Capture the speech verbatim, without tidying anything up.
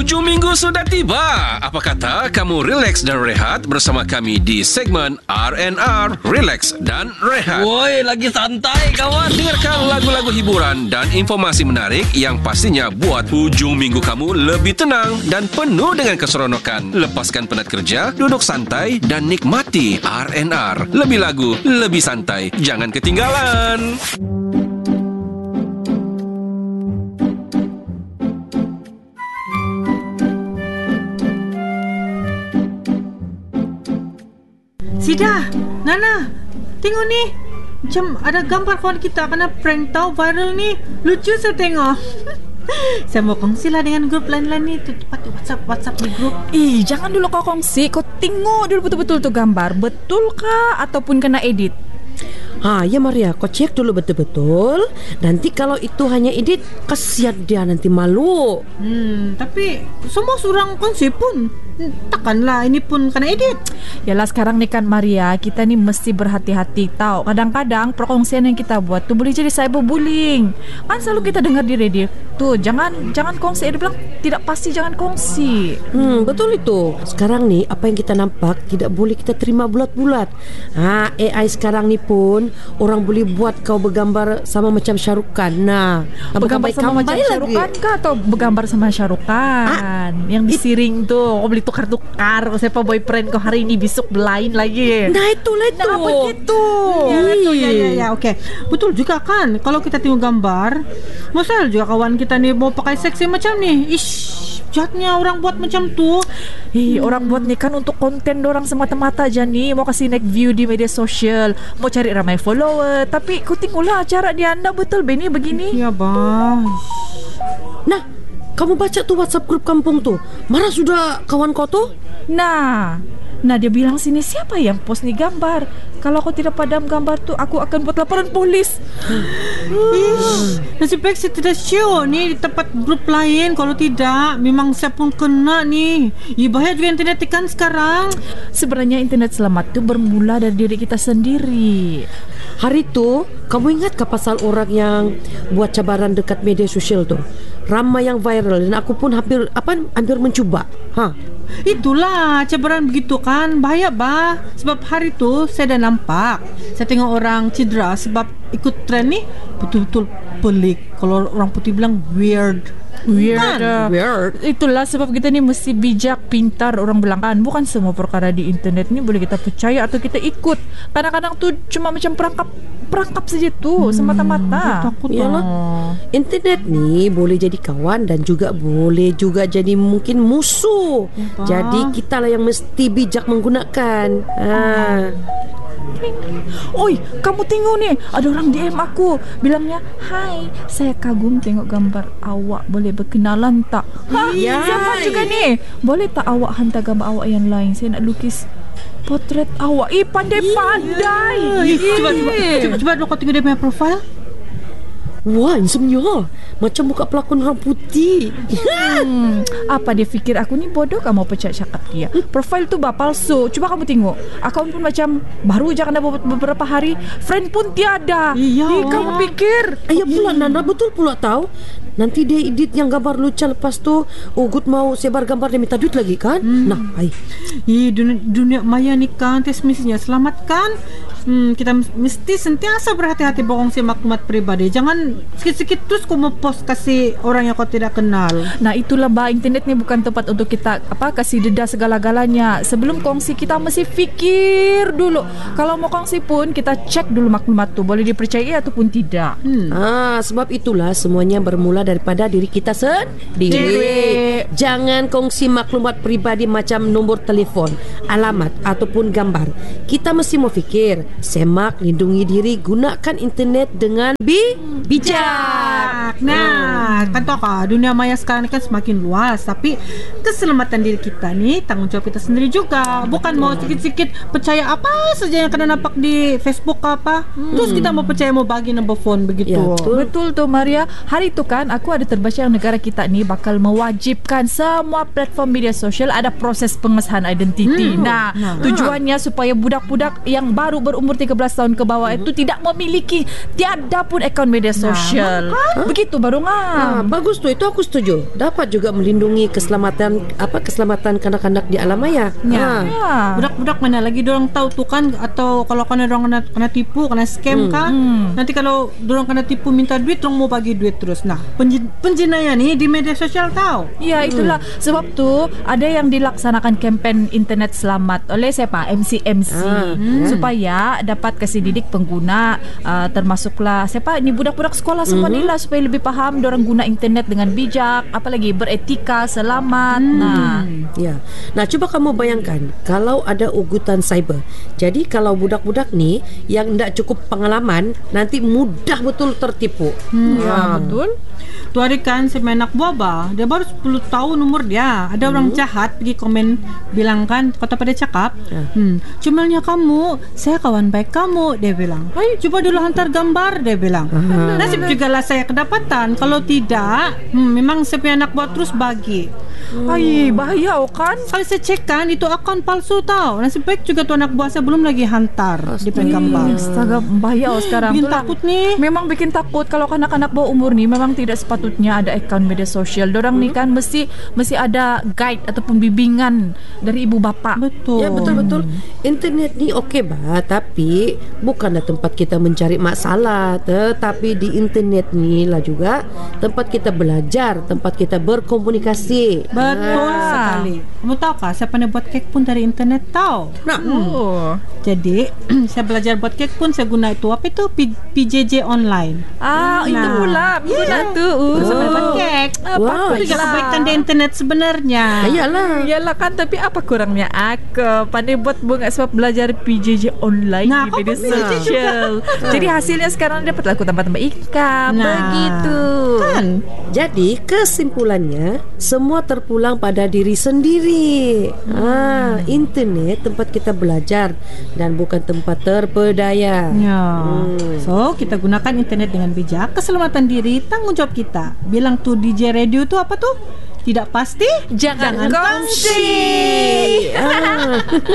Hujung minggu sudah tiba. Apa kata kamu relax dan rehat bersama kami di segmen R and R, Relax dan Rehat. Woi, lagi santai kawan. Dengarkan lagu-lagu hiburan dan informasi menarik yang pastinya buat hujung minggu kamu lebih tenang dan penuh dengan keseronokan. Lepaskan penat kerja, duduk santai dan nikmati R and R. Lebih lagu, lebih santai. Jangan ketinggalan. Sida, Nana, tengok ni. Macam ada gambar kawan kita kena prank tau, viral ni. Lucu saya tengok. Saya mau kongsi lah dengan grup lain-lain ni. Tu cepat WhatsApp WhatsApp di grup. Eh, jangan dulu kau kongsi. Kau tengok dulu betul-betul tu gambar. Betulkah ataupun kena edit? Ha, ya Maria, kau cek dulu betul-betul. Nanti kalau itu hanya edit, kasihan dia nanti malu. Hmm, tapi semua surang kongsi pun takkanlah ini pun kena edit. Yalah sekarang ni kan Maria, kita ni mesti berhati-hati tau. Kadang-kadang perkongsian yang kita buat tu boleh jadi cyberbullying. Kan selalu kita dengar di radio tu, jangan jangan kongsi. Dia bilang tidak pasti jangan kongsi. Hmm, betul itu. Sekarang ni apa yang kita nampak tidak boleh kita terima bulat-bulat. Ha, A I sekarang ni pun orang boleh buat kau bergambar sama macam Syarukan. Nah, bergambar sama macam Syarukan kah atau bergambar sama Syarukan? Ah, yang disiring tu, kau boleh tukar-tukar siapa boyfriend kau hari ini, besok berlain lagi. Nah, itulah itu. Nah, begitu. Ya, itu ya ya ya. Okey. Betul juga kan kalau kita tengok gambar. Masalah juga kawan kita ni mau pakai seksi macam ni. Ish, jahatnya orang buat macam tu. Eh, hmm. orang buat ni kan untuk konten dorang semata-mata aja ni. Mau kasih naik view di media sosial, mau cari ramai follower. Tapi kau tengoklah cara dia anda betul Benny begini. Ya bah. Nah, kamu baca tu WhatsApp grup kampung tu. Marah sudah kawan kau tu? Nah, nah dia bilang sini siapa yang post ni gambar. Kalau kau tidak padam gambar tu, aku akan buat laporan polis. Ish, nasib baik saya tidak show ni di tempat grup lain. Kalau tidak, memang saya pun kena ni. Ya, bahaya juga internet kan sekarang. Sebenarnya internet selamat tu bermula dari diri kita sendiri. Hari tu, kamu ingat ke pasal orang yang buat cabaran dekat media sosial tu? Ramai yang viral dan aku pun hampir apa hampir mencuba. Ha. Itulah cabaran begitu kan. Bahaya bah. Sebab hari tu saya dah nampak. Saya tengok orang cedera sebab ikut trend ni. Betul-betul pelik. Kalau orang putih bilang weird. Weird, kan? uh, weird. Itulah sebab kita ni mesti bijak, pintar. Orang bilang kan, bukan semua perkara di internet ni boleh kita percaya atau kita ikut. Kadang-kadang tu cuma macam perangkap perangkap saja tu, hmm, semata-mata. Takut lah. Internet ni boleh jadi kawan dan juga boleh juga jadi mungkin musuh. Apa? Jadi kita lah yang mesti bijak menggunakan. Ha. Oi, kamu tengok ni, ada orang D M aku bilangnya, "Hai, saya kagum tengok gambar awak, boleh berkenalan tak?" Ha, ya, siapa juga ni? Boleh tak awak hantar gambar awak yang lain? Saya nak lukis potret awak. Eh, pandai-pandai. Eh, Cuba cuba cuba, cuba dulu kau tengok dia punya profil. Wah, handsome-nya. Macam muka pelakon orang putih. Hmm, apa dia fikir aku ni bodoh? Kamu percaya cakap dia. Profil tu bah palsu. Cuba kamu tengok. Akaun pun macam baru je kena beberapa hari. Friend pun tiada. Iya. Eh, kamu pikir? Ayah pula Nana, betul pula tahu. Nanti dia edit yang gambar lucu, lepas tu Ugut mau sebar gambar dia minta duit lagi kan. hmm. Nah, ay. Eh, dunia, dunia maya ni kan tes misinya selamatkan. Hmm, kita mesti sentiasa berhati-hati berkongsi maklumat peribadi. Jangan sikit-sikit terus kau mau post kasih orang yang kau tidak kenal. Nah, itulah bah, internet ni bukan tempat untuk kita apa kasih dedah segala-galanya. Sebelum kongsi kita mesti fikir dulu. Kalau mau kongsi pun kita cek dulu maklumat tu boleh dipercayai ataupun tidak. Hmm. Ah, sebab itulah semuanya bermula daripada diri kita sendiri. Diri. Jangan kongsi maklumat peribadi macam nombor telefon, alamat ataupun gambar. Kita mesti mau fikir, semak, lindungi diri, gunakan internet dengan bi bijak. Nah, kan tahu kah, dunia maya sekarang ni kan semakin luas, tapi keselamatan diri kita ni tanggung jawab kita sendiri juga. Bukan mau sikit-sikit percaya apa saja yang kena nampak di Facebook apa, hmm. terus kita mau percaya mau bagi number phone begitu. Ya, betul. Betul tu Maria. Hari tu kan aku ada terbaca yang negara kita ni bakal mewajibkan semua platform media sosial ada proses pengesahan identiti. Hmm. Nah, nah, tujuannya supaya budak-budak yang baru berumur berumur tiga belas tahun ke bawah itu tidak memiliki tiada pun akaun media sosial. Nah, begitu baru Ah, ngam. bagus tuh, itu aku setuju. Dapat juga melindungi keselamatan apa keselamatan kanak-kanak di alam maya. Ya. Ah. Ya. Budak-budak mana lagi dorang tahu tuh kan, atau kalau kena dorang kena, kena tipu, kena scam kan. Nanti kalau dorang kena tipu minta duit, dorang mau bagi duit terus. Nah, penjen- penjenayah nih di media sosial tahu. Ya itulah sebab tu ada yang dilaksanakan kempen internet selamat oleh siapa M C M C Ah, supaya dapat kasih didik pengguna, uh, termasuklah siapa ini budak-budak sekolah semua ni lah, supaya lebih faham dorang guna internet dengan bijak, apalagi beretika, selamat. Nah, Ya. Nah, coba kamu bayangkan kalau ada ugutan cyber. Jadi kalau budak-budak ni yang tidak cukup pengalaman, nanti mudah betul tertipu. ya betul. Tu hari kan saya main anak buah bah, dia baru sepuluh tahun umur dia. Ada orang jahat pergi komen bilang kan, kata pada cakap, hmm, cumalnya kamu, saya kawan baik kamu, dia bilang. Ayo coba dulu hantar gambar, dia bilang. Nasib juga lah saya kedapatan. Kalau tidak, hmm, memang saya punya anak buah terus bagi. Ai, bahaya oh kan? Kalau saya cek kan, itu akun palsu tau. Nasib baik juga tu anak buah saya belum lagi hantar dia punya gambar. Astaga, bahaya oh sekarang. Bikin Itulah. takut nih. Memang bikin takut kalau kanak-kanak bawah umur ni memang tidak sepatutnya ada akaun media sosial. Dorang ni kan mesti mesti ada guide ataupun bimbingan dari ibu bapa. Betul. Ya, betul-betul. Internet ni okey bah, tapi bukanlah tempat kita mencari masalah, tetapi di internet ni lah juga tempat kita belajar, tempat kita berkomunikasi. Betul sekali. Kamu tahu kah, saya pernah buat kek pun dari internet tahu. Nah, Oh. Jadi saya belajar buat kek pun saya guna itu apa itu P- PJJ online. Ah, itu Nah. pula guna tu. Uh, Saya pernah buat Oh. kek. Ah, Wow, patut Itu juga lah. kebaikan di internet sebenarnya. ayalah. Yalah kan, tapi apa kurangnya aku pandai buat bunga sebab belajar P J J online Nah, di kau media pun P J J sosial. Jadi hasilnya sekarang dapat aku tambah-tambah income. Nah, Begitu. Kan? Jadi kesimpulannya semua terpulang pada diri sendiri. Ah, internet tempat kita belajar dan bukan tempat terpedaya. Ya. So, kita gunakan internet dengan bijak, keselamatan diri, tanggung jawab kita. Bilang tuh D J radio tuh apa tuh? Tidak pasti? Jangan, Jangan kongsi. Ah.